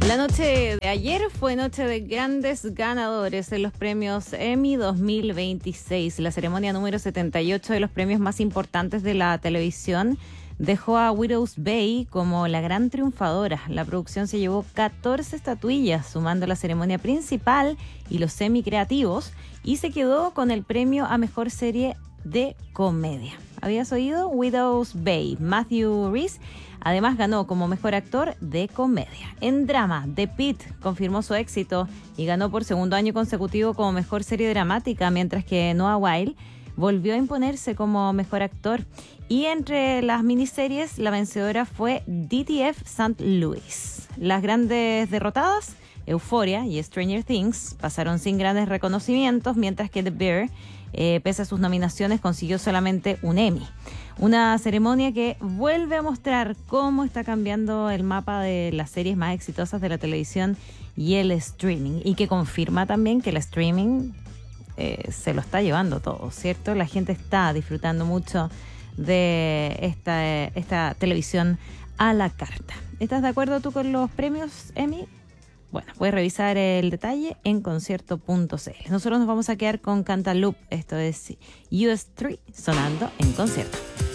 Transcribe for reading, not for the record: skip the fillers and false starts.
La noche de ayer fue noche de grandes ganadores en los premios Emmy 2026. La ceremonia número 78 de los premios más importantes de la televisión dejó a Widow's Bay como la gran triunfadora. La producción se llevó 14 estatuillas, sumando la ceremonia principal y los semi creativos, y se quedó con el premio a mejor serie de comedia. ¿Habías oído? Widow's Bay. Matthew Rhys además ganó como mejor actor de comedia. En drama, The Pitt confirmó su éxito y ganó por segundo año consecutivo como mejor serie dramática, mientras que Noah Wyle volvió a imponerse como mejor actor. Y entre las miniseries, la vencedora fue DTF St. Louis. Las grandes derrotadas, Euphoria y Stranger Things, pasaron sin grandes reconocimientos, mientras que The Bear, pese a sus nominaciones, consiguió solamente un Emmy. Una ceremonia que vuelve a mostrar cómo está cambiando el mapa de las series más exitosas de la televisión y el streaming, y que confirma también que el streaming se lo está llevando todo, ¿cierto? La gente está disfrutando mucho de esta televisión a la carta. ¿Estás de acuerdo tú con los premios Emmy? Bueno, puedes revisar el detalle en concierto.cl. Nosotros nos vamos a quedar con Cantaloupe. Esto es US3 sonando en concierto.